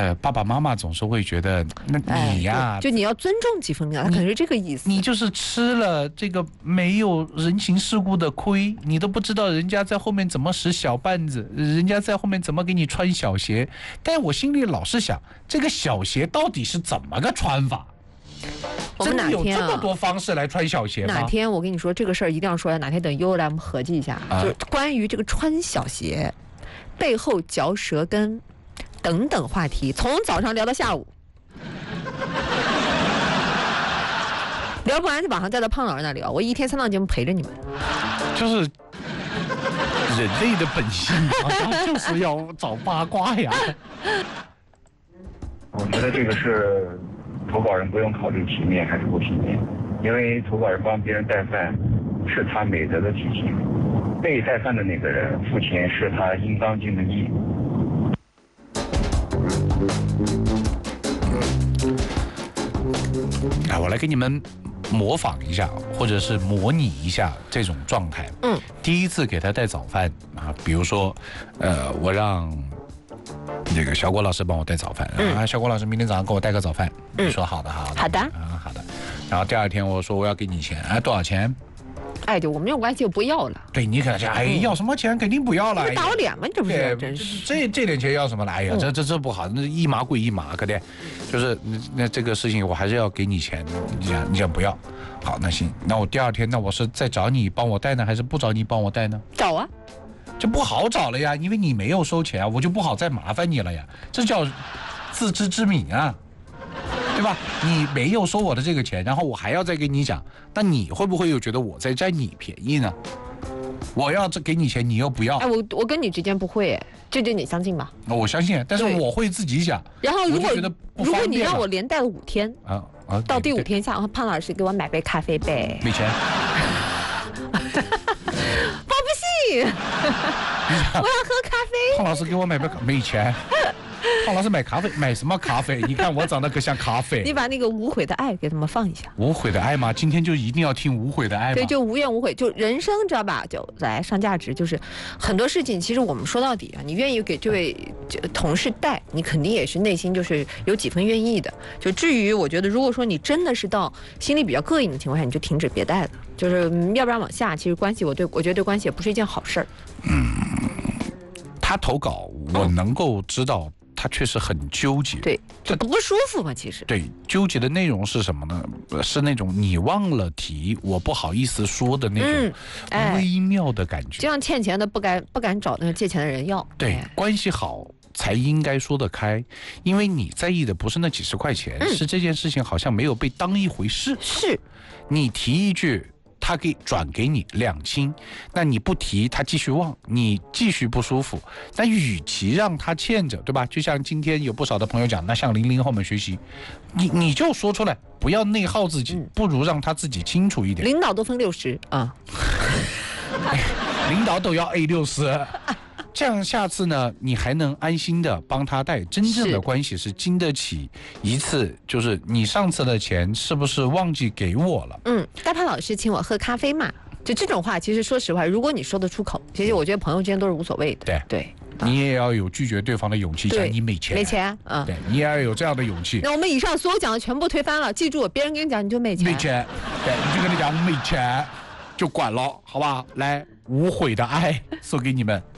爸爸妈妈总是会觉得，那你呀， 就你要尊重几分秒，他可能是这个意思。 你就是吃了这个没有人情世故的亏，你都不知道人家在后面怎么使小绊子，人家在后面怎么给你穿小鞋。但我心里老是想，这个小鞋到底是怎么个穿法？真的有这么多方式来穿小鞋吗？ 哪天我跟你说这个事儿一定要说，哪天等悠悠来我们合计一下，就是关于这个穿小鞋背后嚼舌根等等话题，从早上聊到下午。聊不完就马上带到胖老师那里啊！我一天3档节目陪着你们。 就是人类的本性好像就是要找八卦呀。 我觉得这个是投稿人不用考虑体面还是不体面，因为投稿人帮别人带饭是他美德的体现，被带饭的那个人付钱是他应当尽的义。 我来给你们模仿一下，或者是模拟一下这种状态。第一次给他带早饭啊，比如说，我让这个小郭老师帮我带早饭啊，小郭老师明天早上给我带个早饭。你说好的，好的， 好的啊，好的。然后第二天我说我要给你钱，多少钱？ 就我们这种关系就不要了。 对，你可能讲，要什么钱？肯定不要了。 打我脸吗？这不是真是这点钱要什么了？这不好，那一码归一码，可得，就是那这个事情我还是要给你钱，你讲不要，好，那行，那我第二天那我是再找你帮我带呢，还是不找你帮我带呢？ 找啊， 就不好找了呀，因为你没有收钱啊，我就不好再麻烦你了呀，这叫自知之明啊。对吧？你没有收我的这个钱，然后我还要再跟你讲，那你会不会又觉得我在占你便宜呢？我要这给你钱，你又不要。 我跟你之间不会，这点你相信吧？ 我相信，但是我会自己想。 然后如果你让我连带了5天到第5天下，胖老师给我买杯咖啡呗。 没钱。 我不信，我要喝咖啡。 胖老师给我买杯没钱。胖老师买咖啡，买什么咖啡？你看我长得可像咖啡。 你把那个无悔的爱给他们放一下。 无悔的爱吗？今天就一定要听无悔的爱吗？ 对，就无怨无悔，就人生知道吧？就来上价值，就是很多事情，其实我们说到底啊，你愿意给这位同事带，你肯定也是内心就是有几分愿意的。就至于我觉得，如果说你真的是到心里比较膈应的情况下，你就停止别带了。就是要不然往下，其实关系我觉得对关系也不是一件好事儿。 他投稿，我能够知道。他确实很纠结， 对，这不舒服嘛？其实， 对，纠结的内容是什么呢？是那种你忘了提，我不好意思说的那种微妙的感觉。 就像欠钱的不敢找那个借钱的人要。 对，关系好才应该说得开，因为你在意的不是那几10块钱，是这件事情好像没有被当一回事。 是， 你提一句。他转给你2清，那你不提，他继续忘，你继续不舒服。但与其让他欠着，对吧？就像今天有不少的朋友讲，那向00后们学习，你就说出来，不要内耗自己，不如让他自己清楚一点。 领导都分60啊， 领导都要 A60。这样下次呢，你还能安心的帮他带，真正的关系是经得起一次，就是你上次的钱是不是忘记给我了？ 大潘老师请我喝咖啡嘛，就这种话，其实说实话，如果你说得出口，其实我觉得朋友之间都是无所谓的。对， 你也要有拒绝对方的勇气，讲你没钱啊，对，你也要有这样的勇气。 那我们以上所有讲的全部推翻了，记住，别人跟你讲你就没钱， 对，你就跟他讲我没钱，就管了，好吧？来，无悔的爱送给你们。